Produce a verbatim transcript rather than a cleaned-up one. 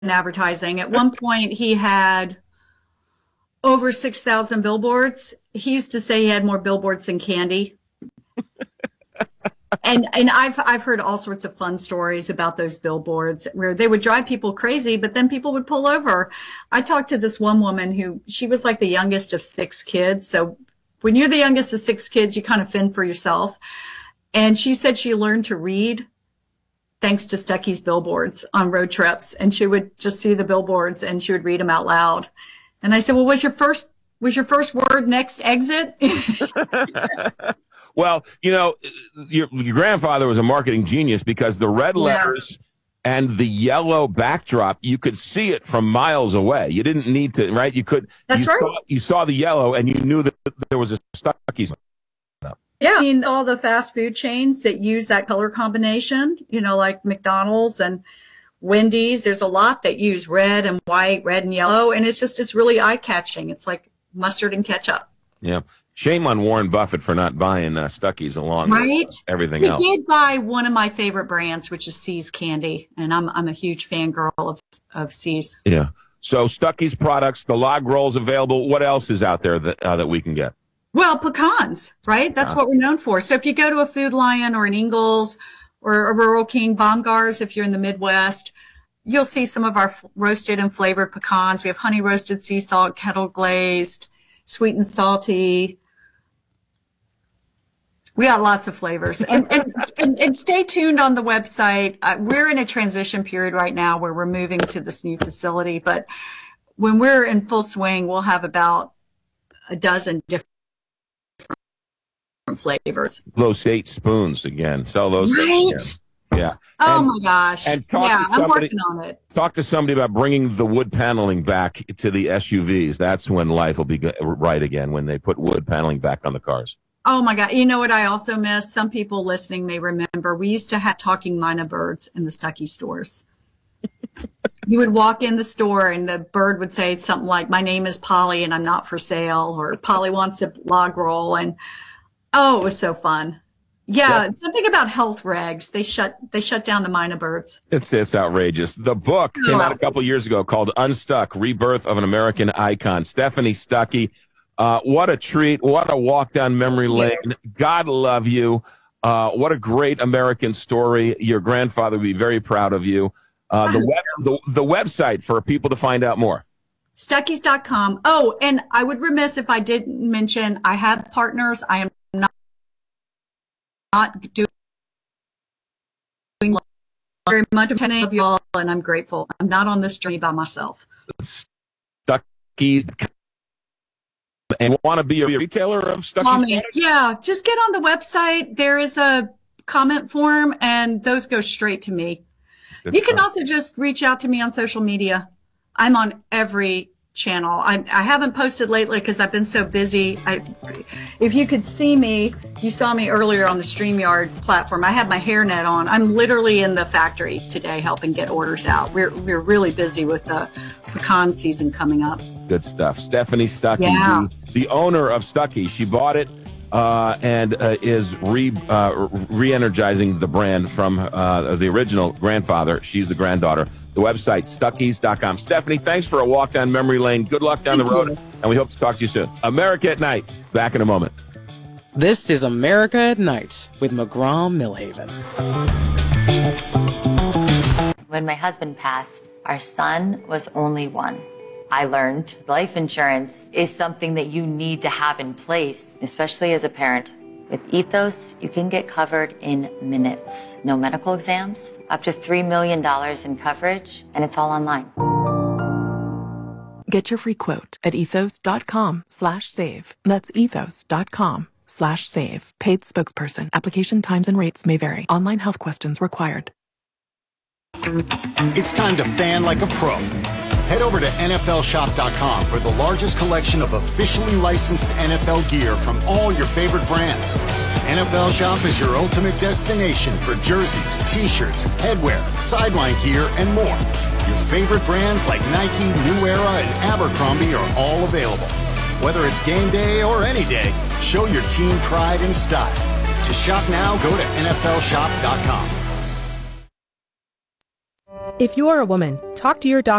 advertising. At one point, he had over six thousand billboards. He used to say he had more billboards than candy. And and I've I've heard all sorts of fun stories about those billboards where they would drive people crazy, but then people would pull over. I talked to this one woman who, she was like the youngest of six kids. So when you're the youngest of six kids, you kind of fend for yourself. And she said she learned to read thanks to Stuckey's billboards on road trips. And she would just see the billboards and she would read them out loud. And I said, well, was your first was your first word next exit? Well, you know, your, your grandfather was a marketing genius because the red letters yeah. and the yellow backdrop, you could see it from miles away. You didn't need to, right? You could. That's you right. Saw, you saw the yellow and you knew that there was a Stuckey's. Yeah, I mean, all the fast food chains that use that color combination, you know, like McDonald's and Wendy's, there's a lot that use red and white, red and yellow, and it's just, it's really eye-catching. It's like mustard and ketchup. Yeah. Shame on Warren Buffett for not buying uh, Stuckey's along right? with everything he else. He did buy one of my favorite brands, which is See's Candy, and I'm I'm a huge fangirl of, of See's. Yeah. So Stuckey's products, the log rolls available. What else is out there that uh, that we can get? Well, pecans, right? That's uh, what we're known for. So if you go to a Food Lion or an Ingles or a Rural King, Baumgars, if you're in the Midwest, you'll see some of our roasted and flavored pecans. We have honey roasted, sea salt, kettle glazed, sweet and salty. We got lots of flavors. And, and, and, and stay tuned on the website. Uh, we're in a transition period right now where we're moving to this new facility. But when we're in full swing, we'll have about a dozen different flavors. Those eight spoons again. Sell those. Right. Again. Yeah. Oh, and, my gosh. And talk yeah, to somebody, I'm working on it. Talk to somebody about bringing the wood paneling back to the S U Vs. That's when life will be go- right again, when they put wood paneling back on the cars. Oh, my God. You know what I also miss? Some people listening may remember we used to have talking mynah birds in the Stuckey stores. You would walk in the store and the bird would say something like, my name is Polly and I'm not for sale, or Polly wants a log roll. And oh, it was so fun. Yeah, yep. Something about health regs. They shut they shut down the mynah birds. It's it's outrageous. The book oh. came out a couple years ago called Unstuck, Rebirth of an American Icon. Stephanie Stuckey. Uh, what a treat. What a walk down memory lane. Yeah. God love you. Uh, what a great American story. Your grandfather would be very proud of you. Uh, the, web, the, the website for people to find out more. Stuckeys dot com. Oh, and I would remiss if I didn't mention I have partners. I am not, not doing very much of y'all, and I'm grateful. I'm not on this journey by myself. Stuckey's. And want to be a retailer of Stuckey's? Yeah, just get on the website. There is a comment form, and those go straight to me. That's you can fun. Also just reach out to me on social media. I'm on every channel. I, I haven't posted lately because I've been so busy. I, if you could see me, you saw me earlier on the StreamYard platform. I had my hairnet on. I'm literally in the factory today helping get orders out. We're we're really busy with the pecan season coming up. Good stuff. Stephanie Stuckey, yeah. the, the owner of Stuckey. She bought it uh, and uh, is re uh, re-energizing the brand from uh, the original grandfather. She's the granddaughter. The website, Stuckeys dot com. Stephanie, thanks for a walk down memory lane. Good luck down Thank the road, you. And we hope to talk to you soon. America at Night. Back in a moment. This is America at Night with McGraw-Millhaven. When my husband passed, our son was only one. I learned life insurance is something that you need to have in place, especially as a parent. With Ethos, you can get covered in minutes. No medical exams, up to three million dollars in coverage, and it's all online. Get your free quote at ethos dot com slash save. That's ethos dot com slash save. Paid spokesperson. Application times and rates may vary. Online health questions required. It's time to fan like a pro. Head over to N F L shop dot com for the largest collection of officially licensed N F L gear from all your favorite brands. N F L Shop is your ultimate destination for jerseys, t-shirts, headwear, sideline gear, and more. Your favorite brands like Nike, New Era, and Abercrombie are all available. Whether it's game day or any day, show your team pride and style. To shop now, go to N F L shop dot com. If you are a woman, talk to your doctor.